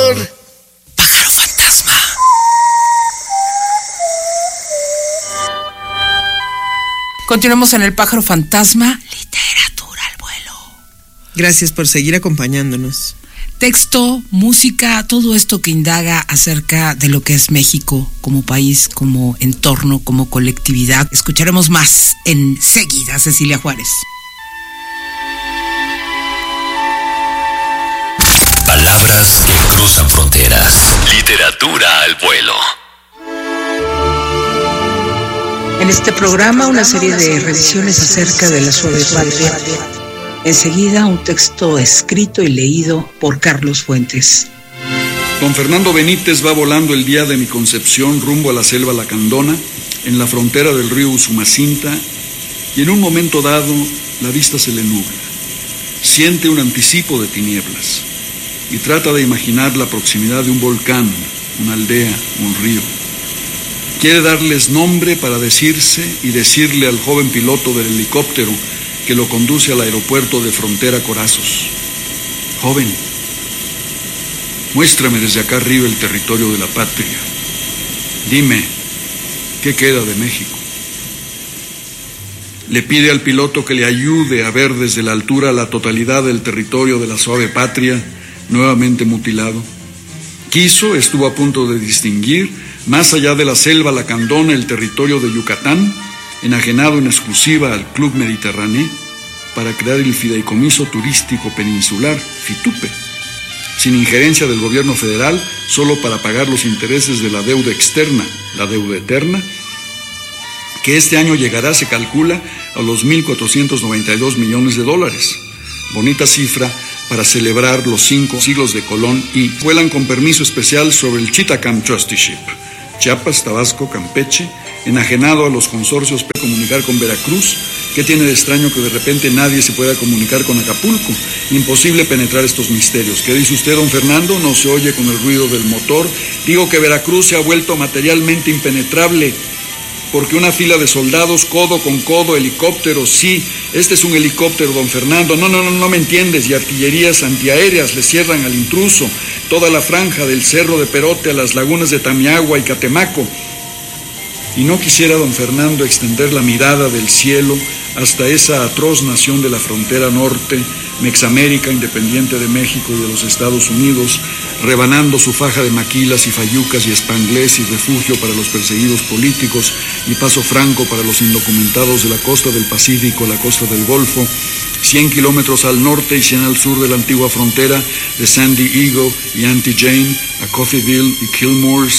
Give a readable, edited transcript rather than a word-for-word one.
por Pájaro Fantasma. Continuamos en el Pájaro Fantasma. Literatura al vuelo. Gracias por seguir acompañándonos. Texto, música, todo esto que indaga acerca de lo que es México como país, como entorno, como colectividad. Escucharemos más enseguida, Cecilia Juárez. Palabras que cruzan fronteras. Literatura al vuelo. En este programa una serie de revisiones acerca de la suave patria. Enseguida un texto escrito y leído por Carlos Fuentes. Don Fernando Benítez va volando el día de mi concepción rumbo a la selva lacandona, en la frontera del río Usumacinta, y en un momento dado la vista se le nubla. Siente un anticipo de tinieblas y trata de imaginar la proximidad de un volcán, una aldea, un río. Quiere darles nombre para decirse y decirle al joven piloto del helicóptero que lo conduce al aeropuerto de Frontera Corazos: joven, muéstrame desde acá arriba el territorio de la patria. Dime, ¿qué queda de México? Le pide al piloto que le ayude a ver desde la altura la totalidad del territorio de la suave patria, nuevamente mutilado. Estuvo a punto de distinguir, más allá de la selva lacandona, el territorio de Yucatán, enajenado en exclusiva al Club Mediterráneo, para crear el Fideicomiso Turístico Peninsular, FITUPE, sin injerencia del gobierno federal, solo para pagar los intereses de la deuda externa, la deuda eterna, que este año llegará, se calcula, a los 1.492 millones de dólares. Bonita cifra para celebrar los 5 siglos de Colón, y vuelan con permiso especial sobre el Chitacam Trusteeship, Chiapas, Tabasco, Campeche, enajenado a los consorcios para comunicar con Veracruz. ¿Qué tiene de extraño que de repente nadie se pueda comunicar con Acapulco? Imposible penetrar estos misterios. ¿Qué dice usted, don Fernando? No se oye con el ruido del motor. Digo que Veracruz se ha vuelto materialmente impenetrable, porque una fila de soldados, codo con codo, helicópteros, sí, este es un helicóptero, don Fernando, no me entiendes, y artillerías antiaéreas le cierran al intruso, toda la franja del Cerro de Perote a las lagunas de Tamiagua y Catemaco. Y no quisiera, don Fernando, extender la mirada del cielo hasta esa atroz nación de la frontera norte, Mexamérica, independiente de México y de los Estados Unidos, rebanando su faja de maquilas y fayucas y espanglés y refugio para los perseguidos políticos y paso franco para los indocumentados de la costa del Pacífico, la costa del Golfo, 100 kilómetros al norte y 100 al sur de la antigua frontera de San Diego y Auntie Jane, a Coffeyville y Kilmores,